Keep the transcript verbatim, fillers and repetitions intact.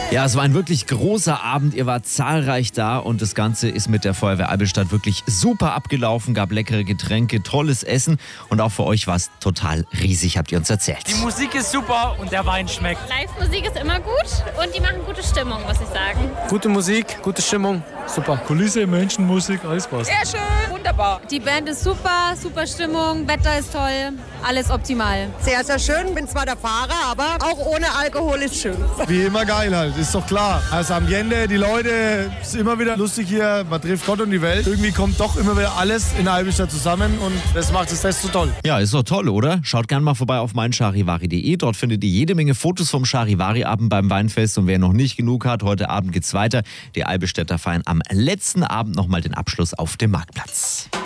Ja, es war ein wirklich großer Abend. Ihr wart zahlreich da und das Ganze ist mit der Feuerwehr Albestadt wirklich super abgelaufen. Gab leckere Getränke, tolles Essen und auch für euch war es total riesig, habt ihr uns erzählt. Die Musik ist super und der Wein schmeckt. Live-Musik ist immer gut und die machen gute Stimmung, muss ich sagen. Gute Musik, gute Stimmung, super. Kulisse, Menschen, Musik, alles passt. Sehr schön, wunderbar. Die Band ist super, super Stimmung, Wetter ist toll, alles optimal. Sehr, sehr schön. Bin zwar der Fahrer, aber auch ohne Alkohol ist schön. Wie immer geil halt, ist doch klar. Also Ambiente, die Leute, ist immer wieder lustig hier, man trifft Gott und die Welt. Irgendwie kommt doch immer wieder alles in der Albestadt zusammen und das macht das Fest so toll. Ja, ist doch toll, oder? Schaut gerne mal vorbei auf meincharivari punkt de. Dort findet ihr jede Menge Fotos vom Charivari-Abend beim Weinfest. Und wer noch nicht genug hat, heute Abend geht's weiter. Die Albestädter feiern am letzten Abend nochmal den Abschluss auf dem Marktplatz.